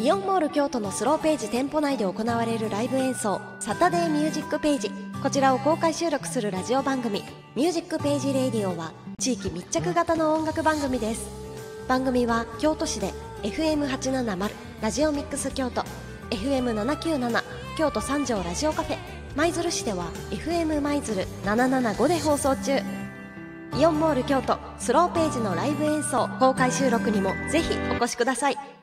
イオンモール京都のスローページ店舗内で行われるライブ演奏、サタデーミュージックページ。こちらを公開収録するラジオ番組ミュージックページレイディオは地域密着型の音楽番組です。番組は京都市で FM870 ラジオミックス京都、 FM797 京都三条ラジオカフェ、舞鶴市では FM 舞鶴775で放送中。イオンモール京都スローページのライブ演奏公開収録にもぜひお越しください。